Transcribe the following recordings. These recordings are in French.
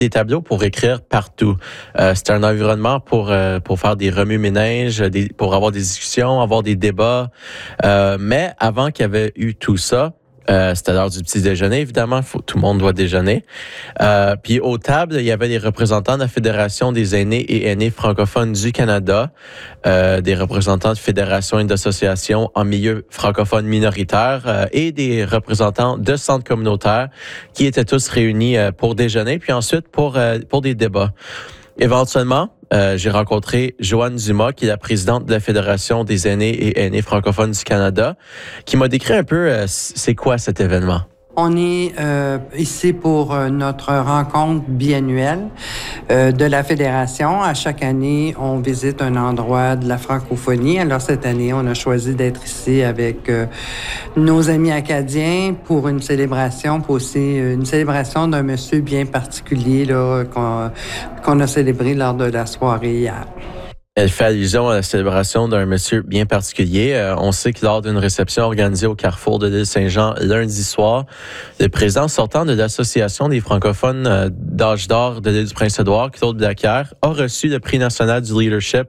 des tableaux pour écrire partout. C'était un environnement pour faire des remue-ménages, pour avoir des discussions, avoir des débats. Mais avant qu'il y avait eu tout ça, c'était l'heure du petit déjeuner, évidemment. Tout le monde doit déjeuner. Puis aux tables, il y avait des représentants de la Fédération des aînés et aînés francophones du Canada, des représentants de fédérations et d'associations en milieu francophone minoritaire et des représentants de centres communautaires qui étaient tous réunis pour déjeuner, puis ensuite pour des débats. Éventuellement, j'ai rencontré Joanne Dumas, qui est la présidente de la Fédération des aînés et aînés francophones du Canada, qui m'a décrit un peu c'est quoi cet événement. On est ici pour notre rencontre biannuelle de la Fédération. À chaque année, on visite un endroit de la francophonie. Alors cette année, on a choisi d'être ici avec nos amis acadiens pour une célébration, pour aussi une célébration d'un monsieur bien particulier là, qu'on a célébré lors de la soirée hier. Elle fait allusion à la célébration d'un monsieur bien particulier. On sait que lors d'une réception organisée au carrefour de l'île Saint-Jean lundi soir, le président sortant de l'Association des francophones d'âge d'or de l'île du Prince-Édouard, Claude Blaquière, a reçu le prix national du leadership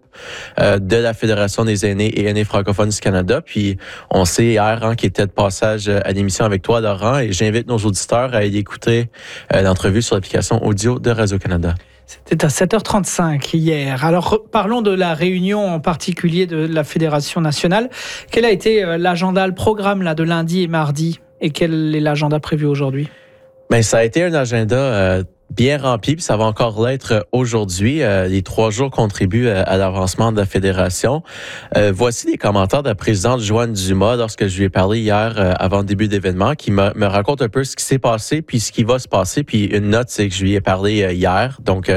de la Fédération des aînés et aînés francophones du Canada. Puis on sait hier qu'il était de passage à l'émission avec toi, Laurent, et j'invite nos auditeurs à aller écouter l'entrevue sur l'application audio de Radio-Canada. C'était à 7h35 hier. Alors, parlons de la réunion en particulier de la Fédération nationale. Quel a été l'agenda, le programme là, de lundi et mardi? Et quel est l'agenda prévu aujourd'hui? Bien, ça a été un agenda bien rempli, puis ça va encore l'être aujourd'hui. Les 3 jours contribuent à l'avancement de la Fédération. Voici les commentaires de la présidente Joanne Dumas lorsque je lui ai parlé hier avant le début de l'événement, qui me raconte un peu ce qui s'est passé, puis ce qui va se passer. Puis une note, c'est que je lui ai parlé hier, donc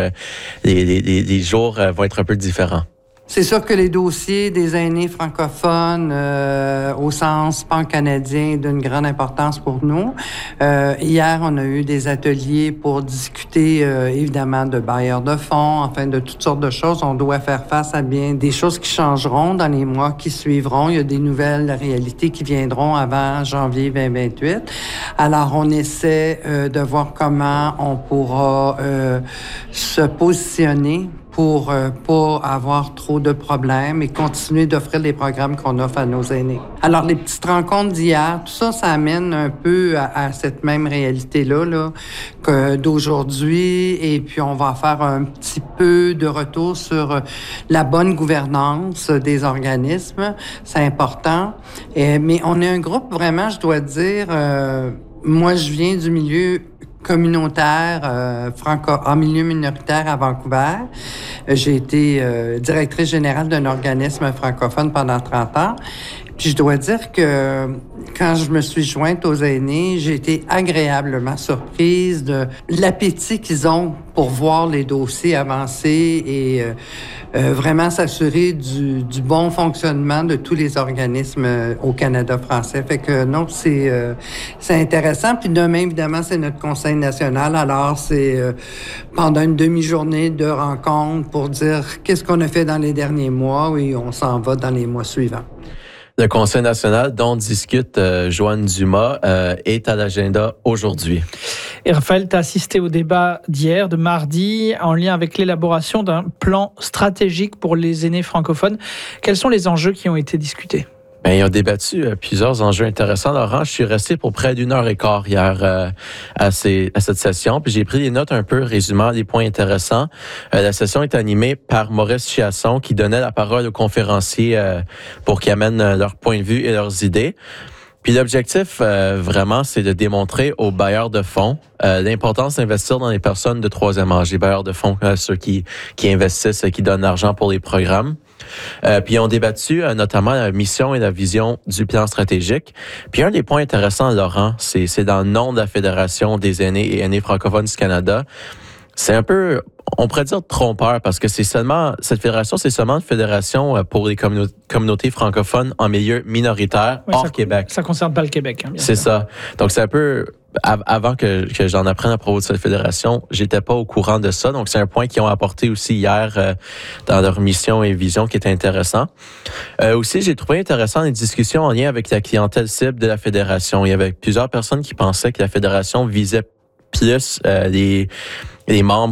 les jours vont être un peu différents. C'est sûr que les dossiers des aînés francophones au sens pan-canadien est d'une grande importance pour nous. Hier, on a eu des ateliers pour discuter évidemment de bailleurs de fonds, enfin de toutes sortes de choses. On doit faire face à bien des choses qui changeront dans les mois qui suivront. Il y a des nouvelles réalités qui viendront avant janvier 2028. Alors, on essaie de voir comment on pourra se positionner pour pas avoir trop de problèmes et continuer d'offrir les programmes qu'on offre à nos aînés. Alors, les petites rencontres d'hier, tout ça, ça amène un peu à cette même réalité-là là, que d'aujourd'hui. Et puis, on va faire un petit peu de retour sur la bonne gouvernance des organismes. C'est important. Mais on est un groupe, vraiment, je dois dire, moi, je viens du milieu communautaire, en milieu minoritaire à Vancouver. J'ai été directrice générale d'un organisme francophone pendant 30 ans. Puis je dois dire que quand je me suis jointe aux aînés, j'ai été agréablement surprise de l'appétit qu'ils ont pour voir les dossiers avancer et vraiment s'assurer du bon fonctionnement de tous les organismes au Canada français. Fait que non, c'est intéressant. Puis demain, évidemment, c'est notre Conseil national. Alors, c'est pendant une demi-journée de rencontres pour dire qu'est-ce qu'on a fait dans les derniers mois et on s'en va dans les mois suivants. Le Conseil national dont discute Joanne Dumas est à l'agenda aujourd'hui. Et Raphaël, tu as assisté au débat d'hier, de mardi, en lien avec l'élaboration d'un plan stratégique pour les aînés francophones. Quels sont les enjeux qui ont été discutés? Bien, ils ont débattu plusieurs enjeux intéressants. Laurent, je suis resté pour près d'1h15 hier à cette session, puis j'ai pris des notes un peu résumant les points intéressants. La session est animée par Maurice Chiasson qui donnait la parole aux conférenciers pour qu'ils amènent leur point de vue et leurs idées. Puis l'objectif, vraiment, c'est de démontrer aux bailleurs de fonds l'importance d'investir dans les personnes de troisième âge. Les bailleurs de fonds, ceux qui investissent, qui donnent l'argent pour les programmes. Puis ils ont débattu notamment la mission et la vision du plan stratégique. Puis un des points intéressants, Laurent, c'est dans le nom de la Fédération des aînés et aînés francophones du Canada. C'est un peu, on pourrait dire trompeur, parce que cette fédération, c'est seulement une fédération pour les communautés francophones en milieu minoritaire hors Québec. Ça concerne pas le Québec. Hein, c'est ça. Donc c'est un peu, avant que j'en apprenne à propos de cette fédération, j'étais pas au courant de ça. Donc c'est un point qu'ils ont apporté aussi hier dans leur mission et vision qui était intéressant. Aussi, j'ai trouvé intéressant les discussions en lien avec la clientèle cible de la fédération. Il y avait plusieurs personnes qui pensaient que la fédération visait plus les membres